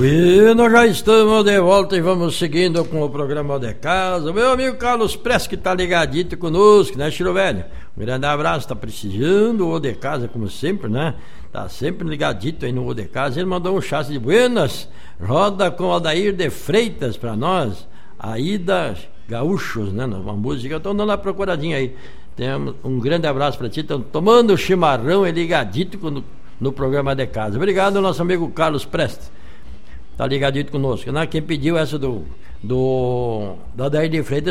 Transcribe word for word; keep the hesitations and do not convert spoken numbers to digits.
E nós já estamos de volta e vamos seguindo com o programa de casa. Meu amigo Carlos Prestes, que tá ligadito conosco, né, Chiro Velho? Um grande abraço, tá precisando o de casa, como sempre, né? Tá sempre ligadito aí no O de Casa. Ele mandou um chá de buenas, roda com o Aldair de Freitas pra nós, Aida Gaúchos, né? Uma música, eu tô dando uma procuradinha aí. Temos um grande abraço pra ti, estão tomando chimarrão e ligadito no, no programa de casa. Obrigado, nosso amigo Carlos Prestes. Tá ligadito conosco, né? Quem pediu essa do, do da Aldair de Freitas